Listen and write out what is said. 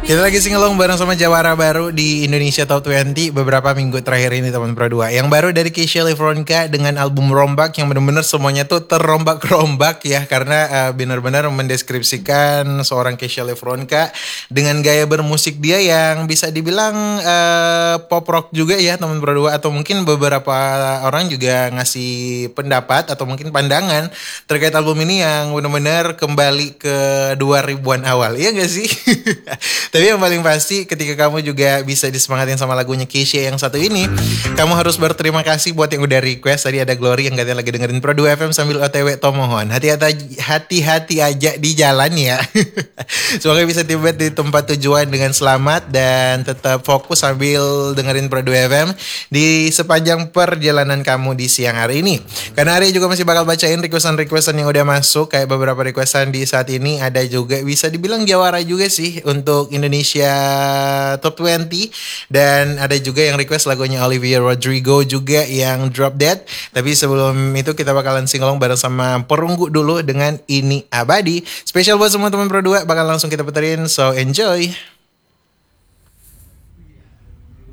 Kita lagi singelong bareng sama Jawara baru di Indonesia Top 20 beberapa minggu terakhir ini teman Pro 2. Yang baru dari Keisha Lefronka dengan album Rombak yang benar-benar semuanya tuh terombak-rombak ya. Karena benar-benar mendeskripsikan seorang Keisha Lefronka dengan gaya bermusik dia yang bisa dibilang pop rock juga ya teman Pro 2. Atau mungkin beberapa orang juga ngasih pendapat atau mungkin pandangan terkait album ini yang benar-benar kembali ke 2000-an awal. Iya gak sih? Tapi yang paling pasti ketika kamu juga bisa disemangatin sama lagunya Keisha yang satu ini, kamu harus berterima kasih buat yang udah request. Tadi ada Glory yang katanya lagi dengerin Pro 2 FM sambil OTW Tomohon. Hati-hati aja di jalan ya. Semoga bisa tiba di tempat tujuan dengan selamat dan tetap fokus sambil dengerin Pro 2 FM di sepanjang perjalanan kamu di siang hari ini. Karena hari juga masih bakal bacain requestan yang udah masuk. Kayak beberapa requestan di saat ini ada juga bisa dibilang jawara juga sih untuk Indonesia Top 20. Dan ada juga yang request lagunya Olivia Rodrigo juga yang Drop Dead. Tapi sebelum itu kita bakalan singelong bareng sama Perunggu dulu dengan Ini Abadi. Spesial buat semua teman Pro 2, bakal langsung kita puterin, so enjoy.